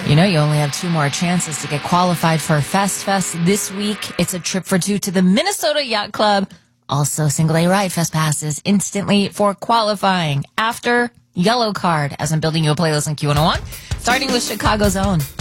You know, you only have 2 more chances to get qualified for Fest this week. It's a trip for 2 to the Minnesota Yacht Club. Also, single A Ride Fest passes instantly for qualifying after Yellow Card, as I'm building you a playlist on Q101, starting with Chicago's own